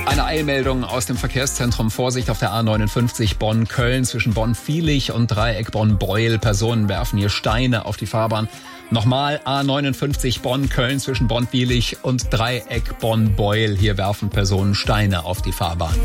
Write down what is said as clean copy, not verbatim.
Eine Eilmeldung aus dem Verkehrszentrum. Vorsicht auf der A59 Bonn-Köln zwischen Bonn-Viehlich und Dreieck Bonn-Beuel. Personen werfen hier Steine auf die Fahrbahn. Nochmal A59 Bonn-Köln zwischen Bonn-Viehlich und Dreieck Bonn-Beuel. Hier werfen Personen Steine auf die Fahrbahn.